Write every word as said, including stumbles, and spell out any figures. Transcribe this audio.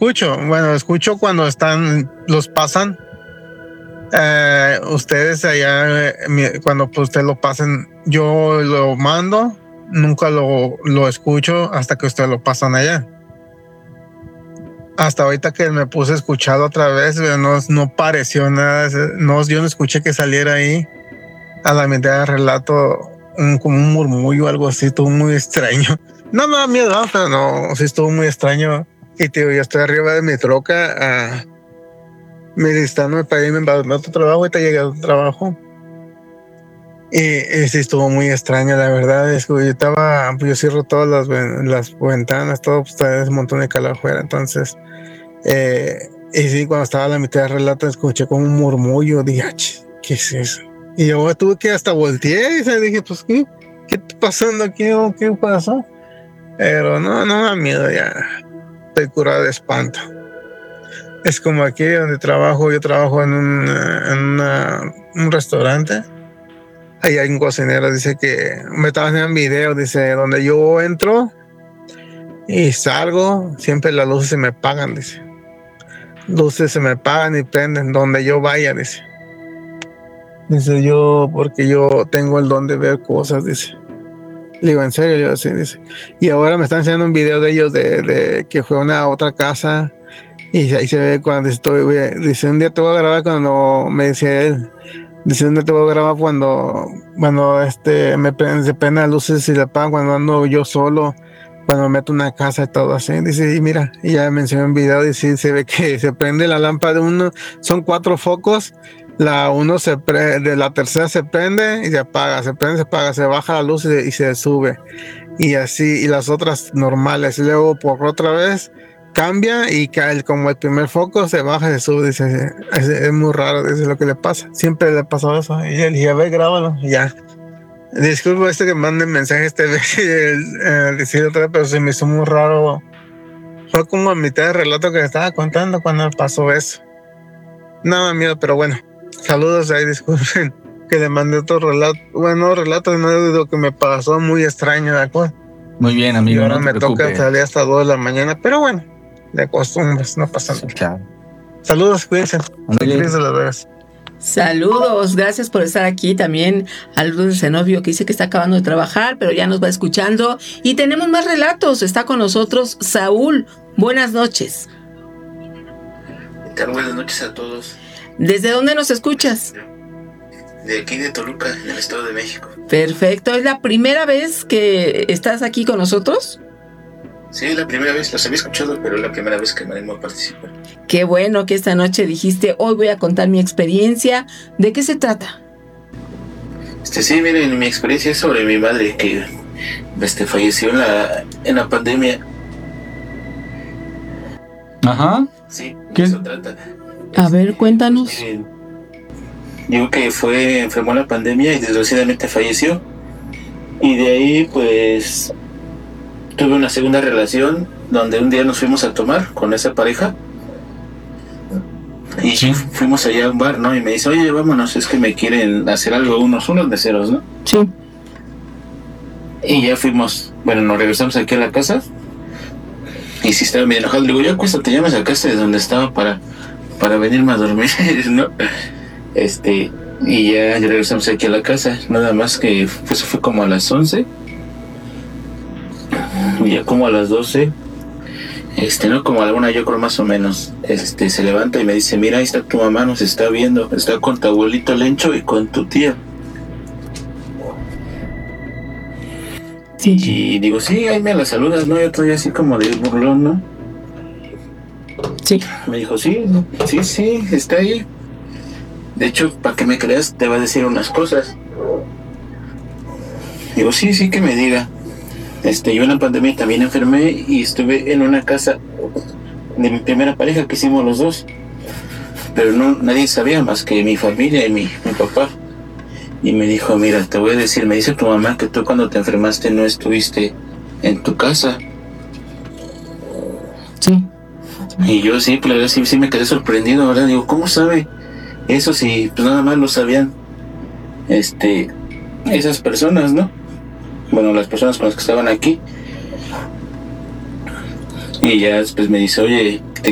escucho. Bueno, escucho cuando están, los pasan. Eh, ustedes allá, eh, mi- cuando pues, ustedes lo pasen, yo lo mando, nunca lo, lo escucho hasta que ustedes lo pasan allá. Hasta ahorita que me puse a escuchar otra vez, pero no, no pareció nada, ese- no, yo no escuché que saliera ahí a la mitad del relato un, como un murmullo, algo así, estuvo muy extraño. No me da miedo, ¿no? Pero no, sí estuvo muy extraño. Y te digo, yo estoy arriba de mi troca, ah, me listándome para irme para otro trabajo, ahorita llegué a otro trabajo. Y, y sí estuvo muy extraño, la verdad. Es que yo estaba, pues yo cierro todas las, ven- las ventanas, todo, pues está un montón de calor afuera. Entonces, eh, y sí, cuando estaba a la mitad del relato, escuché como un murmullo. Dije, "Ah, ch, ¿qué es eso?" Y yo tuve que hasta volteé y se dije, pues, ¿qué, qué está pasando aquí? ¿O qué pasó? Pero no, no da miedo ya. Estoy curado de espanto. Es como aquí donde trabajo, yo trabajo en un, en una- un restaurante. Ahí hay un cocinero, dice que me estaba haciendo un video, dice, donde yo entro y salgo, siempre las luces se me apagan, dice. Luces se me apagan y prenden donde yo vaya, dice. Dice yo, porque yo tengo el don de ver cosas, dice. Le digo, ¿en serio? Yo sí, dice. Y ahora me están enseñando un video de ellos de, de que fue a una otra casa y ahí se ve cuando estoy, dice, un día te voy a grabar cuando me dice él. Dice, un día te voy a grabar cuando, cuando este, me prenden, se prenden las luces y se apagan cuando ando yo solo, cuando me meto en una casa y todo así. Dice, y mira, y ya mencioné un video, dice, se ve que se prende la lámpara de uno, son cuatro focos, la uno se pre, de la tercera se prende y se apaga, se prende, se apaga, se baja la luz y, y se sube. Y así, y las otras normales. Y luego por otra vez cambia y cae, como el primer foco se baja y se sube. Dice, es, es muy raro, eso es lo que le pasa. Siempre le pasó eso. Y él dije, a ver, grábalo. Y ya. Disculpa este que manden mensajes este vez y eh, decir otra vez, pero se me hizo muy raro. Fue como a mitad del relato que estaba contando cuando pasó eso. Nada miedo, pero bueno. Saludos ahí, disculpen que le mandé otro relato. Bueno, relato no de lo que me pasó muy extraño, ¿de acuerdo? Muy bien, amigo. Y ahora no te me preocupes. toca salir hasta dos de la mañana, pero bueno, de costumbres, no pasa nada. Sí, claro. Saludos, cuídense. Soy Ándale. Cris de Las Vegas. Saludos, gracias por estar aquí. También a Lourdes Zenobio, que dice que está acabando de trabajar, pero ya nos va escuchando. Y tenemos más relatos. Está con nosotros Saúl. Buenas noches. Buenas noches a todos. ¿Desde dónde nos escuchas? De aquí de Toluca, en el Estado de México. Perfecto. ¿Es la primera vez que estás aquí con nosotros? Sí, la primera vez, los había escuchado, pero la primera vez que me animo a participar. Qué bueno que esta noche dijiste, hoy voy a contar mi experiencia. ¿De qué se trata? Este, sí, miren, mi experiencia es sobre mi madre que este, falleció en la, en la pandemia. Ajá. Sí, ¿Qué? de eso trata. A ver, cuéntanos. Pues, miren, digo que fue, enfermó en la pandemia y desgraciadamente falleció. Y de ahí, pues, tuve una segunda relación donde un día nos fuimos a tomar con esa pareja. Y Sí. fuimos allá a un bar, ¿no? Y me dice, oye, vámonos, es que me quieren hacer algo, unos, unos meseros, ¿no? Sí. Y ya fuimos, bueno, nos regresamos aquí a la casa. Y si estaba medio enojado, le digo, ya acuéstate, ya me sacaste de donde estaba para, para venirme a dormir, ¿no? Este, y ya, ya regresamos aquí a la casa, nada más que pues, eso fue como a las once. Y ya como a las doce, este, no, como a la una yo creo más o menos, este, se levanta y me dice, mira, ahí está tu mamá, nos está viendo, está con tu abuelito Lencho y con tu tía. Sí. Y digo, sí, ahí me la saludas, ¿no? Yo estoy así como de burlón, ¿no? Sí. Me dijo, sí, sí, sí, está ahí. De hecho, para que me creas, te va a decir unas cosas. Digo, sí, sí, que me diga. Este, yo en la pandemia también enfermé y estuve en una casa de mi primera pareja que hicimos los dos. Pero no, nadie sabía más que mi familia y mi, mi papá. Y me dijo, mira, te voy a decir, me dice tu mamá que tú cuando te enfermaste no estuviste en tu casa. Sí. Y yo sí, pues la verdad sí, sí me quedé sorprendido, ¿verdad? Digo, ¿cómo sabe eso si pues nada más lo sabían este, esas personas, ¿no? Bueno, las personas con las que estaban aquí. Y ya después me dice, oye,